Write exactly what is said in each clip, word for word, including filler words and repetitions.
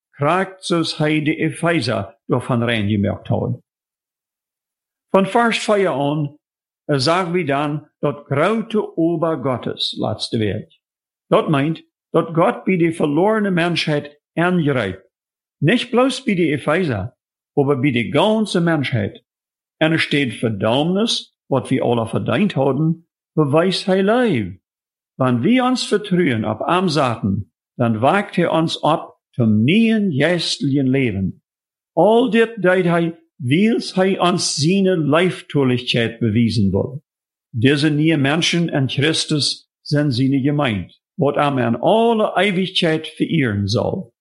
kriegt so's hij de Epheser davon reingemerkt hat. Von Vers vier an äh, sagen wir dann, dat grote Ober Gottes, laatste Werk. Dat meint, dat Gott bei der verlorenen Menschheit angreift. Nicht bloß bei der Epheser, aber bei der ganzen Menschheit. En er steht Verdammnis, wat wir alle verdient haben, beweist hij Leib. Wenn wir uns vertrauen auf am Satan, dann wagt er uns ab zum neuen geistlichen Leben. All dit deed hij, wils hij uns seine Leiftulichkeit bewiesen will. Diese neue Menschen in Christus sind seine Gemeinde, wat am in alle Ewigkeit verehren soll.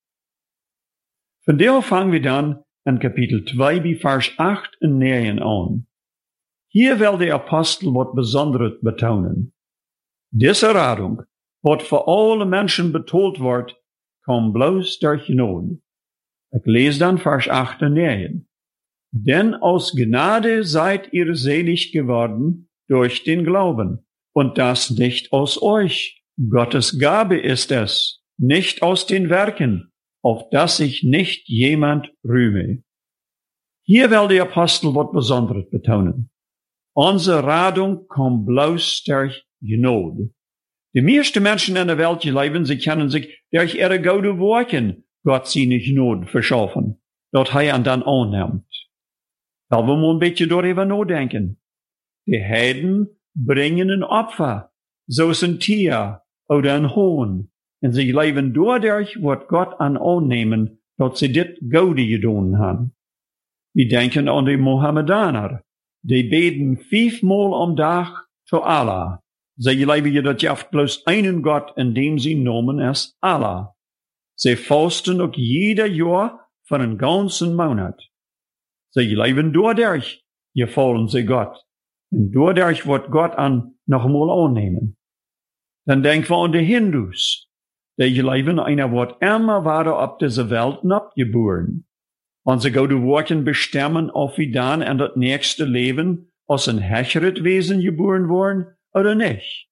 Von der fangen wir dann in Kapitel zwei bei Vers acht und neun an. Hier will der Apostel wat Besonderes betonen. Diese Radung, wat für alle Menschen betoeld wordt, kommt bloß durch Gnade. Ich lese dann Vers acht und neun. Denn aus Gnade seid ihr selig geworden durch den Glauben, und das nicht aus euch. Gottes Gabe ist es, nicht aus den Werken, auf dass sich nicht jemand rühme. Hier will der Apostel wat Besonderes betonen. Unsere Radung kommt bloß durch Gnade. Die meisten Menschen in der Welt leben, sie können sich durch ihre gute Werken Gott seine Gnade verschaffen, dort er ihn dann annimmt. Weil wir mal ein bisschen darüber nachdenken. Die Heiden bringen ein Opfer, so ist ein Tier oder ein Huhn, und sie leben dadurch, was Gott an annehmen, dass sie dit Gute getan haben. Wir denken an die Mohammedaner, die beten fünfmal am Tag zu Allah. Sie leben jedoch oft bloß einen Gott, in dem sie Namen ist Allah. Sie fasten auch jeder Jahr für einen ganzen Monat. Sie leben dadurch, gefallen sie Gott. Und dadurch wird Gott an nochmal annehmen. Dann denken wir an die Hindus. Die leben einer wird immer weiter auf dieser Welt abgeboren. Und sie gute Worte bestimmen, ob wir dann in das nächste Leben als ein höheres Wesen geboren worden oder nicht.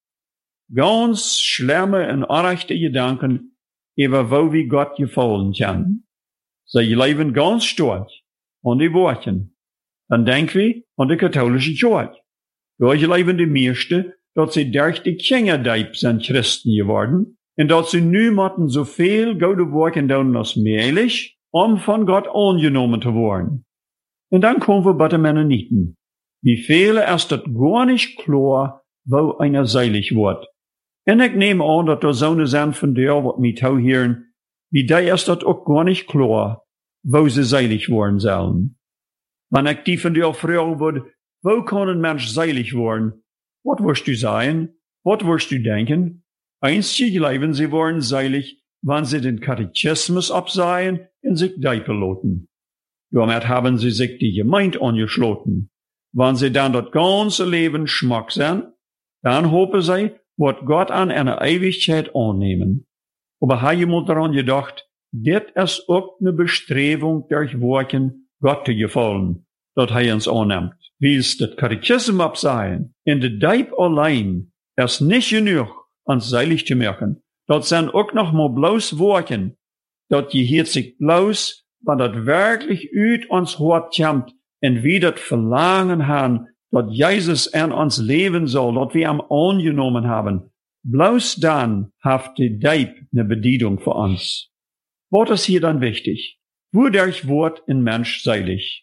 Ganz schlimme und unrechte Gedanken über wo wir Gott gefallen können. Sie leben ganz stark an die Worte. Dann denken wir an die katholische Kirche. Dort leben die meisten, dass sie durch die Kinderdeib sind Christen geworden und dass sie niemanden so viel gute Worte tun als möglich, um von Gott angenommen zu werden. Und dann kommen wir bei den Mennoniten. Wie viele ist das gar nicht klar, wo einer seilig wird. Und ich nehme an, dass da so eine sind von der, was mich tau hören, wie da ist das auch gar nicht klar, wo sie seilig werden sollen. Wenn ich die von der fragen würde, wo kann ein Mensch seilig werden? Was wirst du sagen? Was wirst du denken? Einzig leben sie werden seilig, wenn sie den Katechismus absehen und sich deipen lassen. Damit haben sie sich die Gemeinde angeschlossen. Wenn sie dann das ganze Leben schmack sind, dann hoffen sie, wird Gott an einer Ewigkeit annehmen. Aber habe jemand daran gedacht, das ist auch eine Bestrebung durch Worten, Gott zu gefallen, dass er uns annimmt. Wie es das Katechismus absehen, in der Deib allein ist nicht genug, uns seilig zu merken. Das sind auch noch mal bloß Worten. Das gehört sich bloß, wenn das wirklich üt uns hart kommt, und wir das Verlangen haben, dass Jesus in uns leben soll, dass wir ihn angenommen haben. Bloß dann hat die Deib eine Bedienung für uns. Was ist hier dann wichtig? Wodurch wird ein Mensch seilig?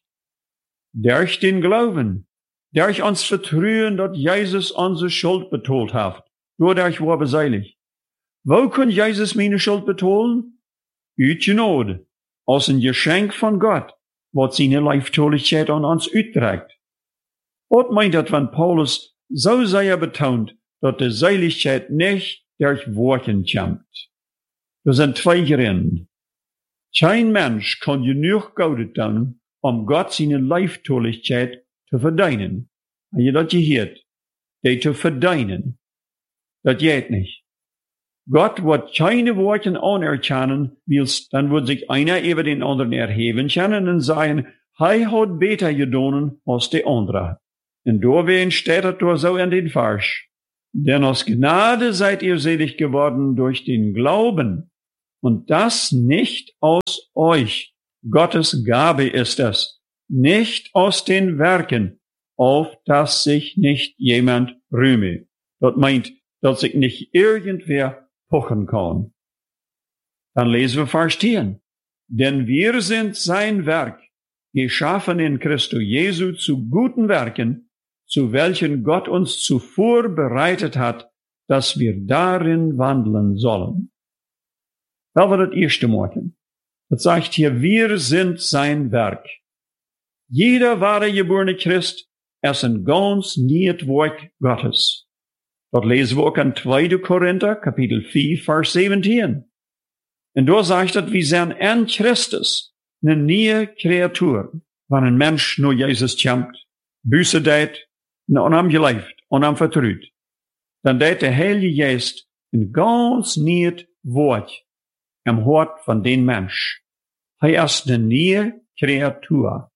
Durch den Glauben. Durch uns Vertrauen, dass Jesus unsere Schuld betont hat. Dadurch war wir seilig. Wo kann Jesus meine Schuld betonen? Ut Gnade. Als ein Geschenk von Gott, was seine Leiftulichkeit an uns utträgt. Was meint das, wenn Paulus so sehr betont, dass die Seiligkeit nicht durch Worten kommt? Das sind zwei Gründe. Kein Mensch kann genug Gutes tun, um Gott seine Leiftulichkeit zu verdienen. Habt ihr das gehört? Die zu verdienen. Das geht nicht. Gott wird keine Worte anerkennen, dann wird sich einer über den anderen erheben können und sagen, er hat besser getan als der andere. Und deswegen steht es da so in den Vers. Denn aus Gnade seid ihr selig geworden durch den Glauben. Und das nicht aus euch. Gottes Gabe ist es, nicht aus den Werken, auf dass sich nicht jemand rühme. Das meint, dass sich nicht irgendwer pochen kann. Dann lesen wir Vers zehn. Denn wir sind sein Werk, geschaffen in Christo Jesu zu guten Werken, zu welchen Gott uns zuvor bereitet hat, dass wir darin wandeln sollen. Das war das erste Morgen. Das sagt hier, wir sind sein Werk. Jeder wahre geborene Christ ist ein ganz neues Werk Gottes. Das lesen wir auch in zweiter Korinther, Kapitel vier, Vers siebzehn. Und da sagt es, wir sind in Christus eine neue Kreatur. Wenn ein Mensch nur Jesus kämpft, Büße tät, und am gelebt, und am vertraut, dann tät der Heilige Geist ein ganz neues Wort im Hort von dem Mensch. Er ist eine neue Kreatur.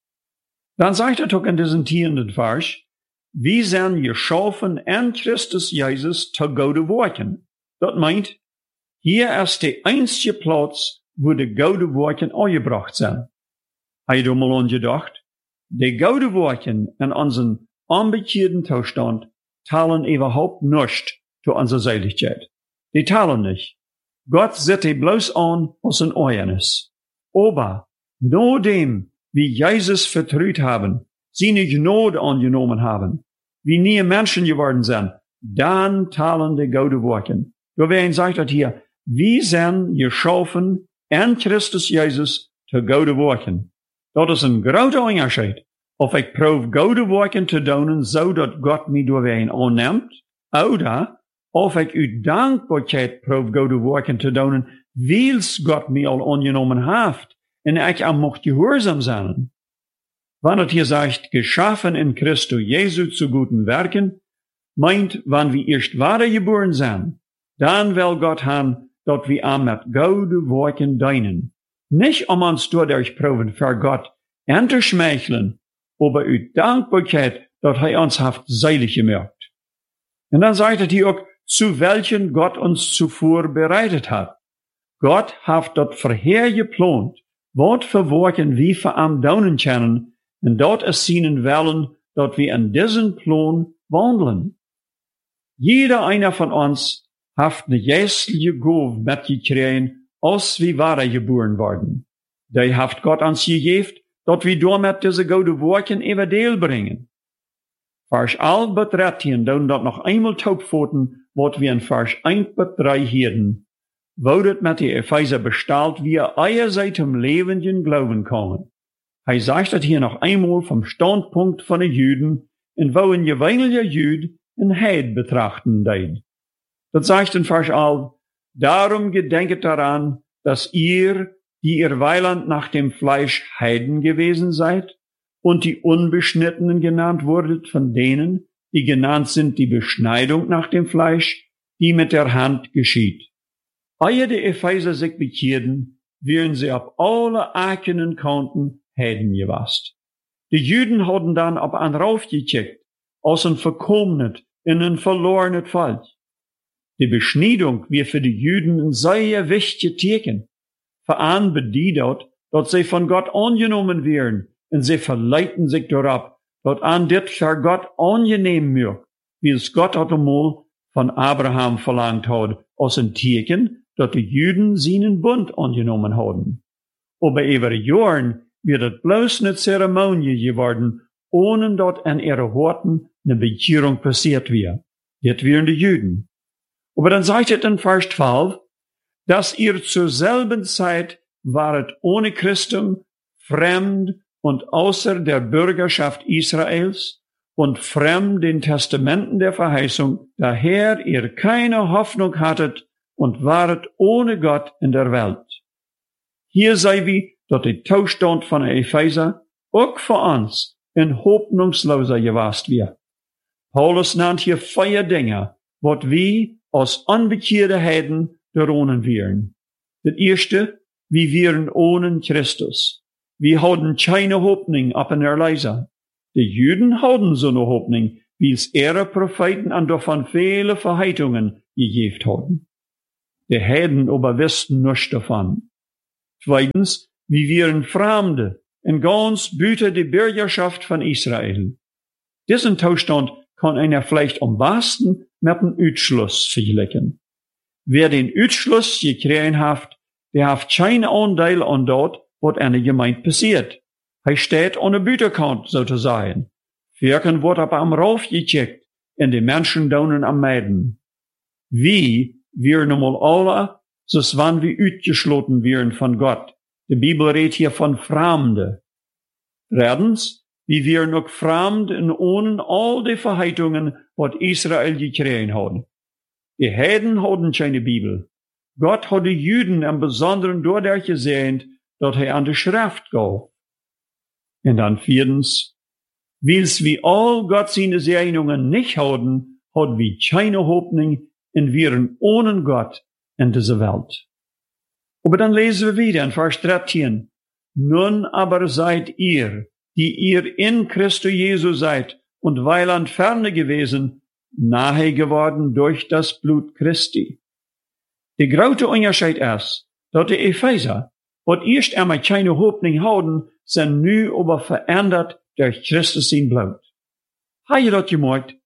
Dann sagt er doch in diesem zehnten Vers, wir sind geschaffen in Christus Jesus zu gute Worten. Das meint, hier ist der einzige Platz, wo die gute Worten angebracht sind. Habe ich da mal angedacht? Die gute Worten in unserem unbekehrten Zustand teilen überhaupt nicht zu unserer Seligkeit. Die teilen nicht. Gott sieht die bloß an, was ein Euren ist. Aber, nur dem, wie Jesus vertraut haben, seine Gnade angenommen haben, wie nie Menschen geworden sind, dann teilen die gute Worte. Deswegen sagt er hier, wir sind geschaffen in Christus Jesus zu gute Worten. Das ist ein großer Unterschied. Ob ich probe gute Worte zu tun, so dass Gott mich deswegen annimmt, oder ob ich uit Dankbarkeit probe gute Worte zu tun, weil's Gott mich al angenommen hat, und ich am mocht gehorsam sein. Wenn es hier sagt, geschaffen in Christo Jesu zu guten Werken, meint, wenn wir erst wahre geboren sind, dann will Gott haben, dass wir am mit gute Worten dienen. Nicht um uns dadurch proben für Gott entschmeicheln, aber uit Dankbarkeit, dass er uns haft seilig gemacht. Und dann sagt er hier auch, zu welchen Gott uns zuvor bereitet hat. Gott hat dort vorher geplant, wat für Worten wir für am daunen können, und dort es ihnen wollen, dass wir in diesen Plan wandeln. Jeder einer von uns hat eine geistliche Gabe mitgekriegt, als wir wahre geboren worden. Die hat Gott uns gegeben, dass wir damit diese gute Worte über Deel bringen. Vers elf bis dreizehn, dann dort noch einmal taubfoten, was wir in Vers eins bis drei hierden. Wodet mit die Epheser bestellt, wie ihr eier seid im lebenden Glauben kommen. Er sagt das hier noch einmal vom Standpunkt von den Juden, in wo ein gewöhnlicher Jüd ein Heid betrachten deid. Das sagt in Vers elf, darum gedenket daran, dass ihr, die ihr Weiland nach dem Fleisch Heiden gewesen seid, und die Unbeschnittenen genannt wurdet von denen, die genannt sind die Beschneidung nach dem Fleisch, die mit der Hand geschieht. Ehe die Epheser sich bekehrten, wären sie auf alle erkennen konnten, Heiden gewasst. Die Juden hatten dann auf einen raufgekickt, aus ein verkommenet, in ein verlorenet Volk. Die Beschneidung wir für die Juden ein sehr wichtiges Teken. Für an bedeutet, dass sie von Gott angenommen werden, und sie verleiten sich darauf, dass an dit für Gott angenehm mögt, wie es Gott hat einmal von Abraham verlangt hat, aus ein Teken, dass die Juden seinen Bund angenommen haben. Aber über Jahren wird es bloß eine Zeremonie geworden, ohne dass in ihren Horten eine Bekehrung passiert wird. Das wären die Juden. Aber dann sagt es in Vers zwölf, dass ihr zur selben Zeit waret ohne Christum, fremd und außer der Bürgerschaft Israels und fremd den Testamenten der Verheißung, daher ihr keine Hoffnung hattet und waret ohne Gott in der Welt. Hier sei wie, dass der Zustand von Epheser auch für uns in hoffnungsloser gewast wird. Paulus nennt hier vier Dinge, wat wir als unbekehrte Heiden daronen wären. Das erste, wir wären ohne Christus. Wir hatten keine Hoffnung ab in der Leise. Die Juden hatten so eine Hoffnung, wie es ihre Propheten an davon viele Verheißungen gegeben hatten. Die Heiden aber wussten nichts davon. Zweitens, wie wären Fremde in ganz buiten die Bürgerschaft von Israel. Diesen Zustand kann einer vielleicht am besten mit einem Utschluss vergleichen. Wer den Utschluss gekriegt hat, der hat keinen Anteil an dort, was einer Gemeinde passiert. Er steht an der Büterkant, sozusagen. Wirken wird aber am Rauf gecheckt, und die Menschen daunen am Meiden. Wie wir nun mal alle, so wann wir utgeschloten werden von Gott. Die Bibel redet hier von Fremde. Drittens, wie wir noch fremd und ohne all die Verheißungen, was Israel gekriegt hat. Die Heiden hatten keine Bibel. Gott hat die Juden im Besonderen dadurch gesehnt, dass er an die Schrift gab. Und dann viertens, weil's wie all Gott seine Segnungen nicht hatten, hat wir keine Hoffnung und wären ohne Gott in dieser Welt. Aber dann lesen wir wieder in Vers dreizehn. Nun aber seid ihr, die ihr in Christus Jesu seid und weiland ferne gewesen, nahe geworden durch das Blut Christi. Die große Unterschied ist, dass die Epheser, wat erst einmal keine Hoffnung hatten, sind nu aber verändert durch Christus sein Blut. Habt ihr das gemerkt?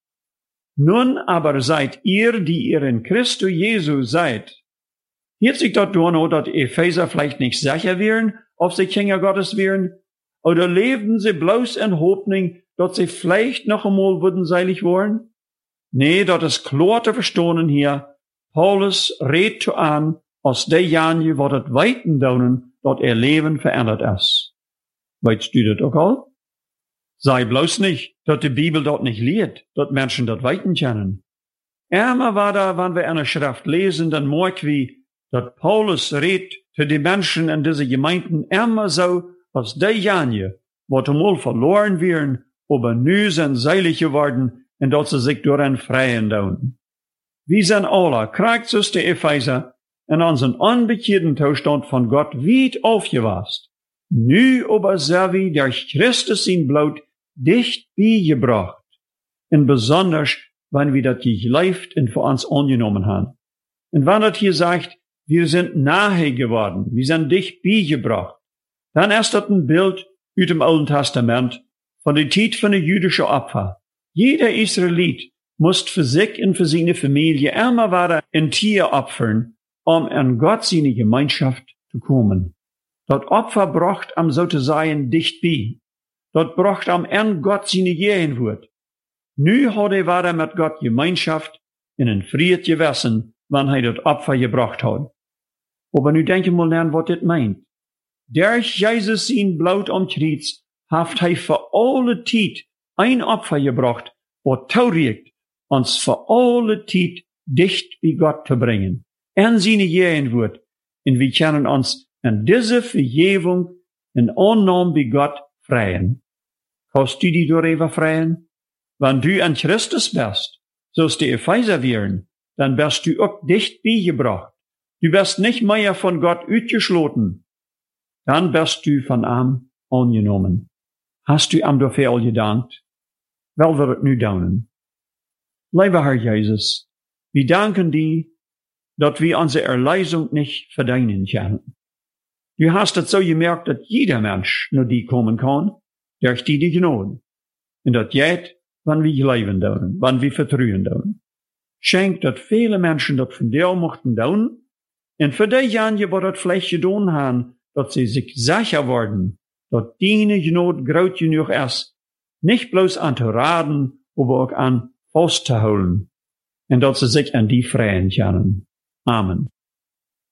Nun aber seid ihr, die ihr in Christus Jesu seid. Hier sich dort nur, dass die Epheser vielleicht nicht sicher wären, ob sie Kinder Gottes wären, oder lebten sie bloß in Hoffnung, dass sie vielleicht noch einmal würden seilig worden? Nee, das ist klar zu verstehen hier. Paulus redet an, aus der Jahren, wo das Weiten daunen, dass ihr Leben verändert ist. Weißt du das auch all? Sei bloß nicht, dass die Bibel dort nicht lehrt, dass Menschen das Weiten kennen. Einmal war da, wenn wir eine Schrift lesen, dann merken wir, dass Paulus redet für die Menschen in diese Gemeinden immer so, als die Jahren, wo einmal verloren wären, aber nu sind seilig geworden, und dass sie sich durch ein Freien daunen. Wir sind alle, Christus der Epheser, in unseren unbekehrten Zustand von Gott weit aufgewasst. Nu aber sind wir durch Christus sein Blut dicht beigebracht. Und besonders, wenn wir das geleift und für uns angenommen haben. Und wenn das hier sagt, wir sind nahe geworden, wir sind dicht beigebracht, dann ist das ein Bild aus dem Alten Testament von der Zeit von der jüdischen Opfer. Jeder Israelit muss für sich und für seine Familie immer wieder ein Tier opfern, um an Gott seine Gemeinschaft zu kommen. Das Opfer bracht am sozusagen dicht bei. Das bracht am an Gott seine Gegenwart. Nu hat er wieder mit Gott Gemeinschaft in ein Fried gewesen, wenn er das Opfer gebracht hat. Aber nu denken wir mal, was das meint. Durch Jesus sein Blut am Kreuz hat er für alle Zeit ein Opfer gebracht, was tauriegt, uns für alle Zeit dicht bei Gott zu bringen. En seine Gegenwart. Und wir können uns in diese Vergebung in Annahme bei Gott freien. Kannst du dich darüber freien? Wenn du an Christus bist, so ist die Epheser wären, dann bist du auch dicht beigebracht. Du bist nicht mehr von Gott ausgeschloten. Dann bist du von ihm angenommen. Hast du ihm dafür all gedankt? Wel wird es nu daunen. Lieber Herr Jesus, wir danken dir, dass wir unsere Erlösung nicht verdienen können. Du hast es so gemerkt, dass jeder Mensch nur die kommen kann, durch die die Gnade. Und das geht, wenn wir glauben daunen, wenn wir vertrauen daunen. Schenkt, dass viele Menschen das von dir mochten daunen, und für die Jahre, wo das vielleicht getan haben, dass sie sich sicher worden, dass deine Gnade groß genug ist, nicht bloß an zu raten, aber auch an festzuhalten, und dass sie sich an die freien können. Amen.